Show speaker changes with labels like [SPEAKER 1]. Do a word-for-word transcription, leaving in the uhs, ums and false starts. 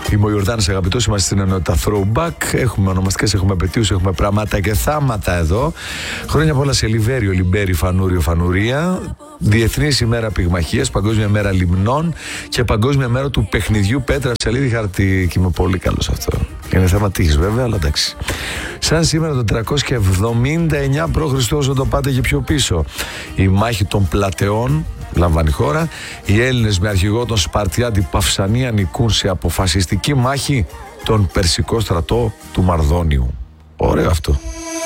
[SPEAKER 1] Είμαι ο Ιορδάνης, αγαπητός, είμαστε στην ενότητα Throwback. Έχουμε ονομαστικές, έχουμε επετείους, έχουμε πράγματα και θάματα εδώ. Χρόνια πολλά σε Λιβέριο, Λιμπέρι, Φανούριο, Φανουρία. Διεθνής ημέρα πυγμαχίας, Παγκόσμια μέρα λιμνών και Παγκόσμια μέρα του παιχνιδιού πέτρα σελίδι χαρτί. Και είμαι πολύ καλός αυτό. Είναι θέμα τύχης βέβαια, αλλά εντάξει. Σαν σήμερα το τριακόσια εβδομήντα εννιά π.Χ., όσο το πάτε και πιο πίσω, η μάχη των Πλατεών λαμβάνει χώρα. Οι Έλληνες με αρχηγό τον Σπαρτιάτη Παυσανία νικούν σε αποφασιστική μάχη τον Περσικό στρατό του Μαρδόνιου. Ωραίο αυτό.